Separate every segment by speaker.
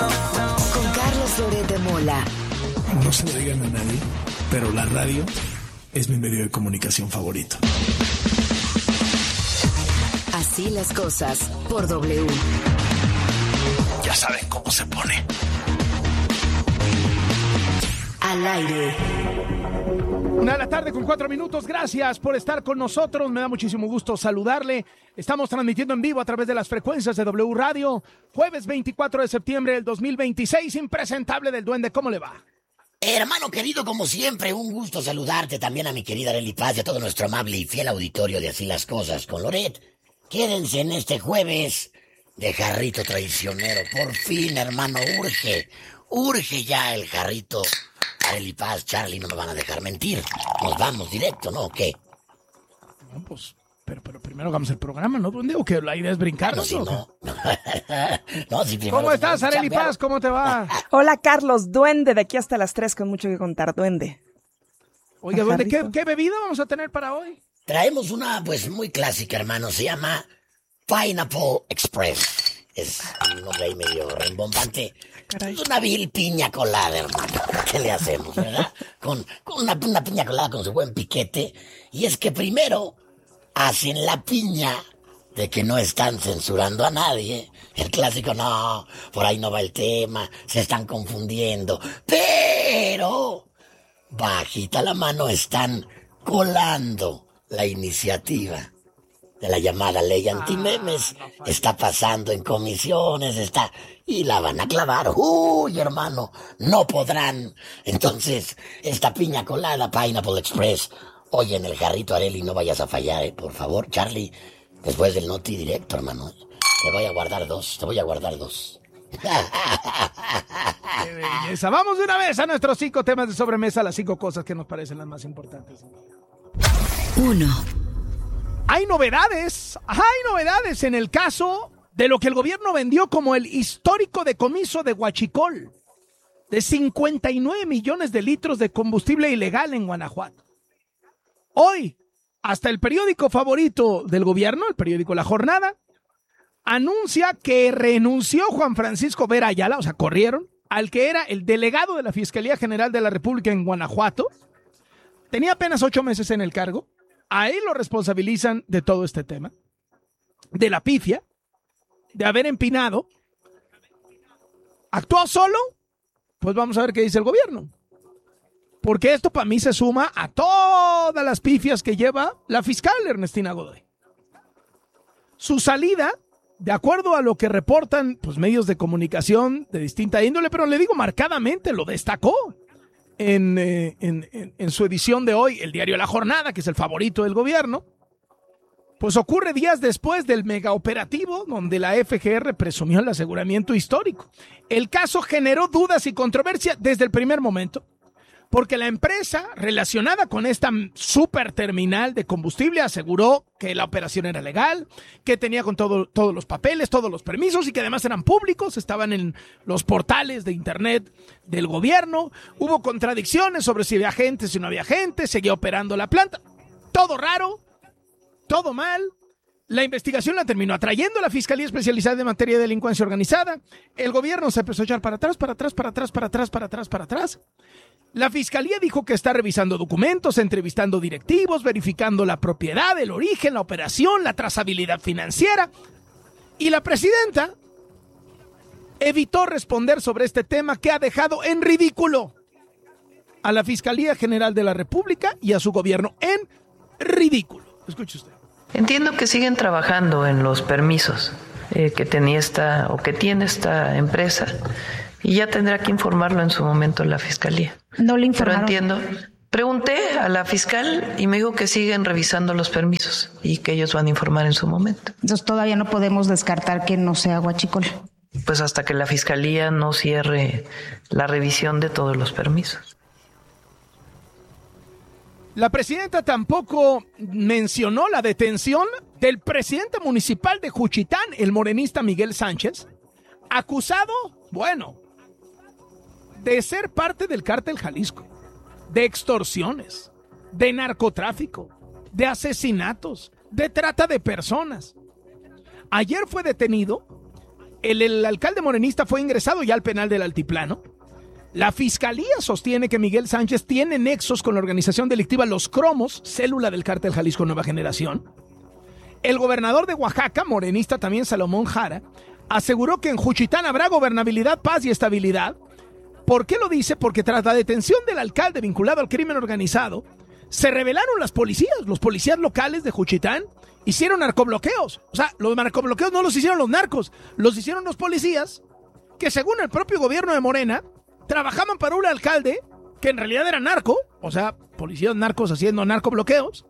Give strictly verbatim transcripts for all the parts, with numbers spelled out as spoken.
Speaker 1: Con Carlos Loret de Mola.
Speaker 2: No se lo digan a nadie, pero la radio es mi medio de comunicación favorito.
Speaker 1: Así las cosas por W.
Speaker 2: Ya saben cómo se pone.
Speaker 1: Al aire.
Speaker 3: Una de la tarde con cuatro minutos. Gracias por estar con nosotros. Me da muchísimo gusto saludarle. Estamos transmitiendo en vivo a través de las frecuencias de W Radio. Jueves veinticuatro de septiembre del dos mil veintiséis. Impresentable del Duende. ¿Cómo le va?
Speaker 4: Hermano querido, como siempre, un gusto saludarte. También a mi querida Arely Paz y a todo nuestro amable y fiel auditorio de Así las Cosas con Loret. Quédense en este jueves de jarrito traicionero. Por fin, hermano, urge. Urge ya el jarrito. Arely Paz, Charlie, no me van a dejar mentir. Nos vamos directo, ¿no? ¿O qué?
Speaker 3: No, pues, pero, pero primero hagamos el programa, ¿no? ¿Dónde? ¿O que la idea es brincar?
Speaker 4: No, si no. no, si primero
Speaker 3: ¿Cómo estás, Arely Paz? ¿Cómo te va?
Speaker 5: Hola, Carlos, Duende, de aquí hasta las tres con mucho que contar, Duende.
Speaker 3: Oiga, Duende, ¿qué, ¿qué bebida vamos a tener para hoy?
Speaker 4: Traemos una, pues, muy clásica, hermano. Se llama Pineapple Express. Es un nombre ahí medio rembombante.
Speaker 5: Caray.
Speaker 4: Una vil piña colada, hermano. ¿Qué le hacemos, verdad? Con, con una, una piña colada con su buen piquete. Y es que primero hacen la piña de que no están censurando a nadie. El clásico, no, por ahí no va el tema, se están confundiendo. Pero, bajita la mano, están colando la iniciativa de la llamada ley antimemes. Está pasando en comisiones, está... y la van a clavar. Uy, hermano, no podrán. Entonces, esta piña colada, Pineapple Express, oye, en el jarrito, Arely, no vayas a fallar, ¿eh? Por favor, Charlie, después del noti directo, hermano. Te voy a guardar dos, te voy a guardar dos.
Speaker 3: ¡Qué belleza! Vamos de una vez a nuestros cinco temas de sobremesa, las cinco cosas que nos parecen las más importantes.
Speaker 1: Uno.
Speaker 3: Hay novedades, hay novedades en el caso de lo que el gobierno vendió como el histórico decomiso de Huachicol, de cincuenta y nueve millones de litros de combustible ilegal en Guanajuato. Hoy, hasta el periódico favorito del gobierno, el periódico La Jornada, anuncia que renunció Juan Francisco Vera Ayala, o sea, corrieron, al que era el delegado de la Fiscalía General de la República en Guanajuato. Tenía apenas ocho meses en el cargo. A él lo responsabilizan de todo este tema, de la pifia, de haber empinado. ¿Actuó solo? Pues vamos a ver qué dice el gobierno. Porque esto para mí se suma a todas las pifias que lleva la fiscal Ernestina Godoy. Su salida, de acuerdo a lo que reportan pues, medios de comunicación de distinta índole, pero le digo marcadamente, lo destacó. En, eh, en, en, en su edición de hoy, el diario La Jornada, que es el favorito del gobierno, pues ocurre días después del megaoperativo donde la F G R presumió el aseguramiento histórico. El caso generó dudas y controversia desde el primer momento, porque la empresa relacionada con esta super terminal de combustible aseguró que la operación era legal, que tenía con todo, todos los papeles, todos los permisos y que además eran públicos, estaban en los portales de internet del gobierno. Hubo contradicciones sobre si había gente, si no había gente, seguía operando la planta. Todo raro, todo mal. La investigación la terminó atrayendo a la Fiscalía Especializada en Materia de Delincuencia Organizada. El gobierno se empezó a echar para atrás, para atrás, para atrás, para atrás, para atrás, para atrás. La Fiscalía dijo que está revisando documentos, entrevistando directivos, verificando la propiedad, el origen, la operación, la trazabilidad financiera. Y la presidenta evitó responder sobre este tema que ha dejado en ridículo a la Fiscalía General de la República y a su gobierno. En ridículo. Escuche usted.
Speaker 6: Entiendo que siguen trabajando en los permisos eh, que tenía esta o que tiene esta empresa y ya tendrá que informarlo en su momento la Fiscalía.
Speaker 7: No le informaron.
Speaker 6: Pero entiendo. Pregunté a la fiscal y me dijo que siguen revisando los permisos y que ellos van a informar en su momento.
Speaker 7: Entonces todavía no podemos descartar que no sea Huachicol.
Speaker 6: Pues hasta que la Fiscalía no cierre la revisión de todos los permisos.
Speaker 3: La presidenta tampoco mencionó la detención del presidente municipal de Juchitán, el morenista Miguel Sánchez, acusado, bueno, de ser parte del cártel Jalisco, de extorsiones, de narcotráfico, de asesinatos, de trata de personas. Ayer fue detenido El, el alcalde morenista fue ingresado ya al penal del Altiplano. La fiscalía sostiene que Miguel Sánchez tiene nexos con la organización delictiva Los Cromos, célula del cártel Jalisco Nueva Generación. El gobernador de Oaxaca, morenista también, Salomón Jara, aseguró que en Juchitán habrá gobernabilidad, paz y estabilidad. ¿Por qué lo dice? Porque tras la detención del alcalde vinculado al crimen organizado, se rebelaron las policías, los policías locales de Juchitán, hicieron narcobloqueos. O sea, los narcobloqueos no los hicieron los narcos, los hicieron los policías, que según el propio gobierno de Morena, trabajaban para un alcalde que en realidad era narco, o sea, policías narcos haciendo narcobloqueos,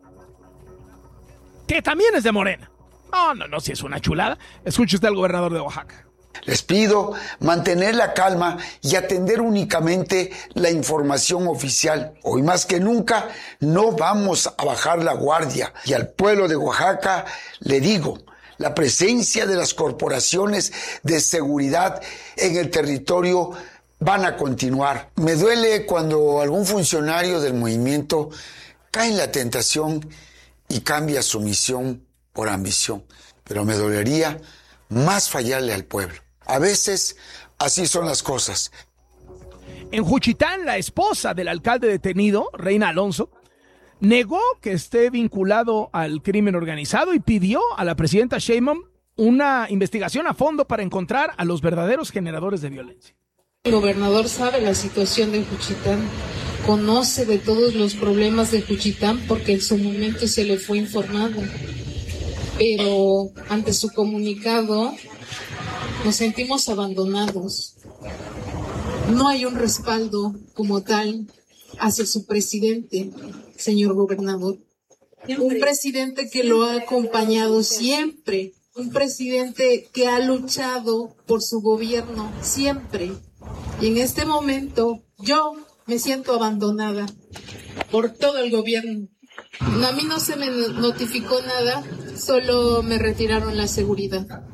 Speaker 3: que también es de Morena. No, no, no, si es una chulada. Escuche usted al gobernador de Oaxaca.
Speaker 8: Les pido mantener la calma y atender únicamente la información oficial. Hoy más que nunca no vamos a bajar la guardia. Y al pueblo de Oaxaca le digo, la presencia de las corporaciones de seguridad en el territorio van a continuar. Me duele cuando algún funcionario del movimiento cae en la tentación y cambia su misión por ambición. Pero me dolería más fallarle al pueblo. A veces así son las cosas.
Speaker 3: En Juchitán, la esposa del alcalde detenido, Reina Alonso, negó que esté vinculado al crimen organizado y pidió a la presidenta Sheinbaum una investigación a fondo para encontrar a los verdaderos generadores de violencia.
Speaker 9: El gobernador sabe la situación de Juchitán, conoce de todos los problemas de Juchitán porque en su momento se le fue informado. Pero ante su comunicado nos sentimos abandonados. No hay un respaldo como tal hacia su presidente, señor gobernador. Un presidente que lo ha acompañado siempre, un presidente que ha luchado por su gobierno siempre. Y en este momento yo me siento abandonada por todo el gobierno. A mí no se me notificó nada, solo me retiraron la seguridad.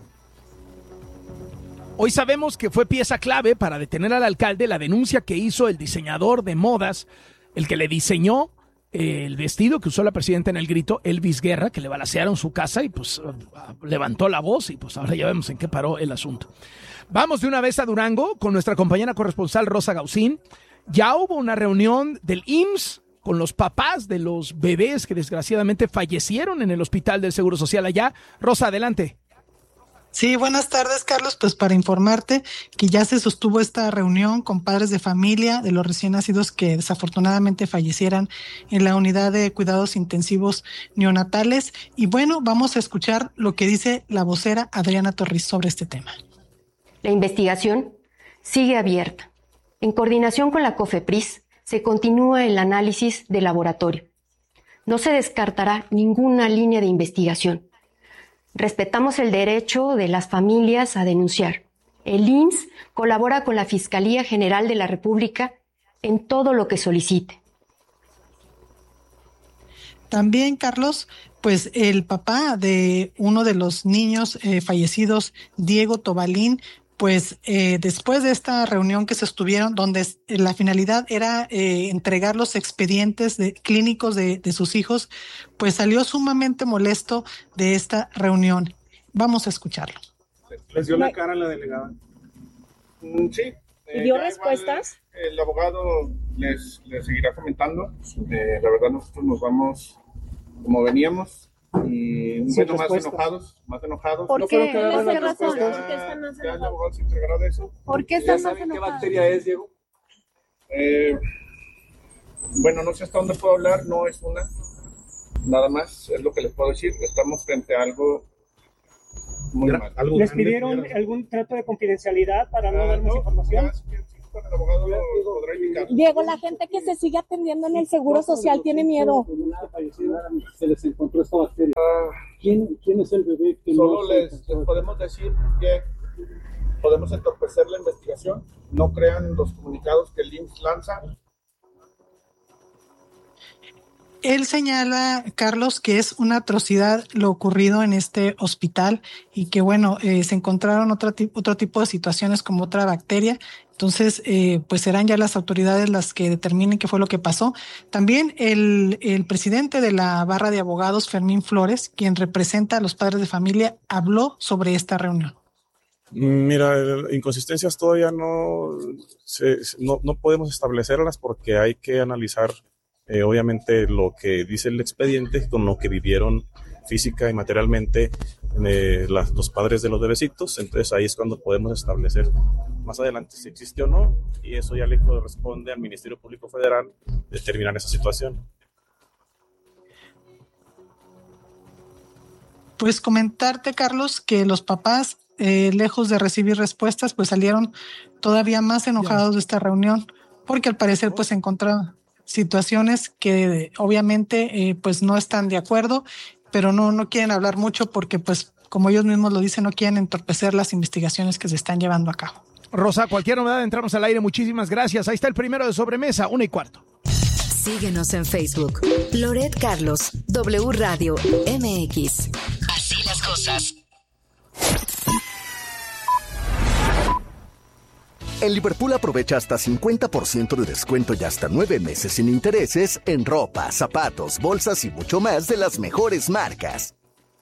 Speaker 3: Hoy sabemos que fue pieza clave para detener al alcalde la denuncia que hizo el diseñador de modas, el que le diseñó el vestido que usó la presidenta en el grito, Elvis Guerra, que le balacearon su casa y pues levantó la voz y pues ahora ya vemos en qué paró el asunto. Vamos de una vez a Durango con nuestra compañera corresponsal Rosa Gausín. Ya hubo una reunión del I M S S con los papás de los bebés que desgraciadamente fallecieron en el hospital del Seguro Social allá. Rosa, adelante.
Speaker 10: Sí, buenas tardes, Carlos. Pues para informarte que ya se sostuvo esta reunión con padres de familia de los recién nacidos que desafortunadamente fallecieran en la unidad de cuidados intensivos neonatales. Y bueno, vamos a escuchar lo que dice la vocera Adriana Torres sobre este tema.
Speaker 11: La investigación sigue abierta. En coordinación con la COFEPRIS, se continúa el análisis de laboratorio. No se descartará ninguna línea de investigación. Respetamos el derecho de las familias a denunciar. El I M S S colabora con la Fiscalía General de la República en todo lo que solicite.
Speaker 10: También, Carlos, pues el papá de uno de los niños eh, fallecidos, Diego Tobalín, pues eh, después de esta reunión que se estuvieron, donde la finalidad era eh, entregar los expedientes de, clínicos de, de sus hijos, pues salió sumamente molesto de esta reunión. Vamos a escucharlo.
Speaker 12: ¿Les dio la cara a la delegada? Mm, sí.
Speaker 13: ¿Y dio eh, respuestas?
Speaker 12: Igual, el abogado les, les seguirá comentando. Eh, la verdad nosotros nos vamos como veníamos. Y un poco más enojados, más enojados.
Speaker 13: ¿Por
Speaker 12: no
Speaker 13: qué?
Speaker 12: ¿Qué
Speaker 13: razón?
Speaker 12: Ya, ¿Por qué están más enojados? Ya el abogado se encargará de eso.
Speaker 13: ¿Por qué están más
Speaker 12: enojados?
Speaker 13: ¿Qué
Speaker 12: bacteria es, Diego? Eh, bueno, no sé hasta dónde puedo hablar, no es una. Nada más es lo que les puedo decir. Estamos frente a algo muy mal.
Speaker 13: ¿Les pidieron algún trato de confidencialidad para no ah, dar más no, información?
Speaker 12: Ya, con el abogado podrá indicar.
Speaker 13: Diego, la gente que se sigue atendiendo en el Seguro Social tiene miedo.
Speaker 14: Se les encontró esta bacteria. ¿Quién, quién es el bebé que
Speaker 12: Solo
Speaker 14: no
Speaker 12: les, les podemos decir que podemos entorpecer la investigación. No crean los comunicados que el I M S S lanza.
Speaker 10: Él señala, Carlos, que es una atrocidad lo ocurrido en este hospital y que, bueno, eh, se encontraron otro, otro tipo de situaciones como otra bacteria. Entonces, eh, pues serán ya las autoridades las que determinen qué fue lo que pasó. También el, el presidente de la barra de abogados, Fermín Flores, quien representa a los padres de familia, habló sobre esta reunión.
Speaker 15: Mira, inconsistencias todavía no, se, no, no podemos establecerlas porque hay que analizar eh, obviamente lo que dice el expediente con lo que vivieron física y materialmente eh, las, los padres de los bebecitos. Entonces ahí es cuando podemos establecer más adelante si existe o no, y eso ya le corresponde al Ministerio Público Federal determinar esa situación.
Speaker 10: Pues comentarte, Carlos, que los papás, eh, lejos de recibir respuestas, pues salieron todavía más enojados de esta reunión, porque al parecer pues encontraron situaciones que obviamente eh, pues no están de acuerdo, pero no, no quieren hablar mucho porque pues como ellos mismos lo dicen, no quieren entorpecer las investigaciones que se están llevando a cabo.
Speaker 3: Rosa, cualquier novedad, entramos al aire. Muchísimas gracias. Ahí está el primero de Sobremesa, una y cuarto.
Speaker 1: Síguenos en Facebook. Loret Carlos, W Radio M X. Así las cosas.
Speaker 16: En Liverpool aprovecha hasta cincuenta por ciento de descuento y hasta nueve meses sin intereses en ropa, zapatos, bolsas y mucho más de las mejores marcas.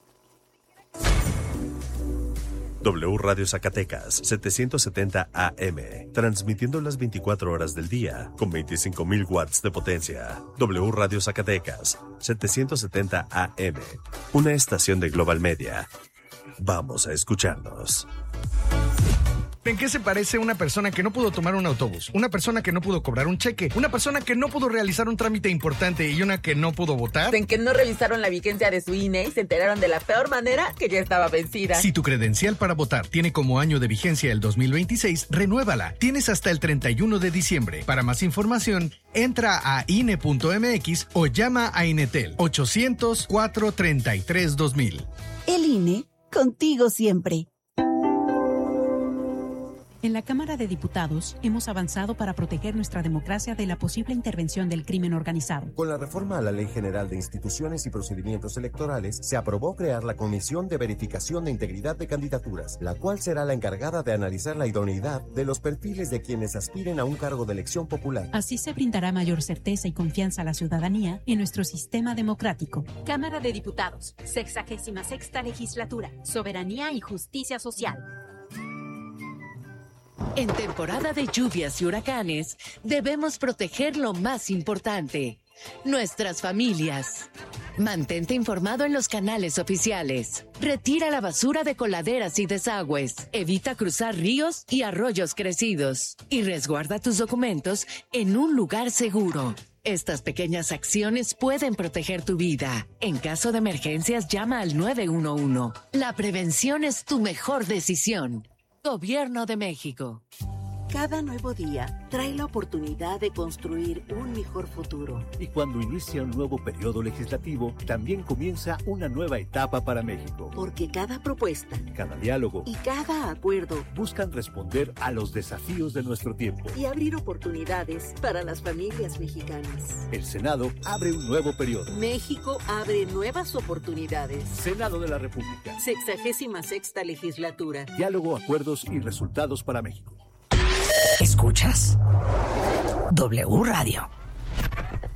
Speaker 17: W Radio Zacatecas, setecientos setenta A M, transmitiendo las veinticuatro horas del día, con veinticinco mil watts de potencia. W Radio Zacatecas, setecientos setenta A M, una estación de Global Media. Vamos a escucharnos.
Speaker 18: ¿En qué se parece una persona que no pudo tomar un autobús? Una persona que no pudo cobrar un cheque, una persona que no pudo realizar un trámite importante y una que no pudo votar.
Speaker 19: En que no revisaron la vigencia de su I N E y se enteraron de la peor manera que ya estaba vencida.
Speaker 18: Si tu credencial para votar tiene como año de vigencia el dos mil veintiséis, renuévala. Tienes hasta el treinta y uno de diciembre. Para más información, entra a I N E punto M X o llama a Inetel ochocientos, cuatrocientos treinta y tres, dos mil.
Speaker 20: El I N E, contigo siempre.
Speaker 21: En la Cámara de Diputados hemos avanzado para proteger nuestra democracia de la posible intervención del crimen organizado.
Speaker 22: Con la reforma a la Ley General de Instituciones y Procedimientos Electorales, se aprobó crear la Comisión de Verificación de Integridad de Candidaturas, la cual será la encargada de analizar la idoneidad de los perfiles de quienes aspiren a un cargo de elección popular.
Speaker 21: Así se brindará mayor certeza y confianza a la ciudadanía en nuestro sistema democrático.
Speaker 23: Cámara de Diputados, sexagésima sexta legislatura, soberanía y justicia social.
Speaker 24: En temporada de lluvias y huracanes, debemos proteger lo más importante, nuestras familias. Mantente informado en los canales oficiales. Retira la basura de coladeras y desagües. Evita cruzar ríos y arroyos crecidos. Y resguarda tus documentos en un lugar seguro. Estas pequeñas acciones pueden proteger tu vida. En caso de emergencias, llama al nueve uno uno. La prevención es tu mejor decisión. Gobierno de México.
Speaker 25: Cada nuevo día trae la oportunidad de construir un mejor futuro.
Speaker 26: Y cuando inicia un nuevo periodo legislativo, también comienza una nueva etapa para México.
Speaker 25: Porque cada propuesta,
Speaker 26: cada diálogo
Speaker 25: y cada acuerdo
Speaker 26: buscan responder a los desafíos de nuestro tiempo
Speaker 25: y abrir oportunidades para las familias mexicanas.
Speaker 26: El Senado abre un nuevo periodo.
Speaker 25: México abre nuevas oportunidades.
Speaker 26: Senado de la República.
Speaker 25: Sexagésima sexta legislatura.
Speaker 26: Diálogo, acuerdos y resultados para México.
Speaker 4: Escuchas W Radio.